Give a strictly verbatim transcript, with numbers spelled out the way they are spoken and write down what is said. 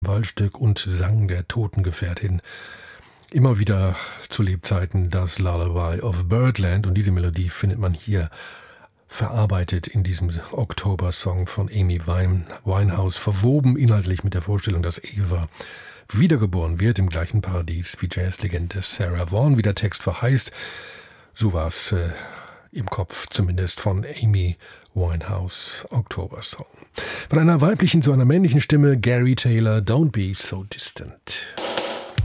Ballstück und sang der Totengefährtin immer wieder zu Lebzeiten das Lullaby of Birdland, und diese Melodie findet man hier verarbeitet in diesem Oktober-Song von Amy Winehouse, verwoben inhaltlich mit der Vorstellung, dass Eva wiedergeboren wird im gleichen Paradies wie Jazzlegende Sarah Vaughan, wie der Text verheißt. So war es äh, im Kopf zumindest von Amy Winehouse, Oktober-Song. Von einer weiblichen zu einer männlichen Stimme, Gary Taylor, Don't Be So Distant.